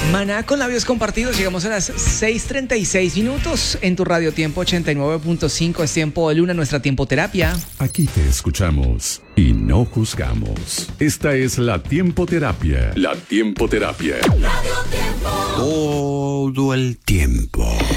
Maná con labios compartidos, llegamos a las 6:36 minutos en tu Radio Tiempo 89.5, es tiempo de luna, nuestra tiempoterapia. Aquí te escuchamos y no juzgamos. Esta es la tiempoterapia. La tiempoterapia. Todo el tiempo.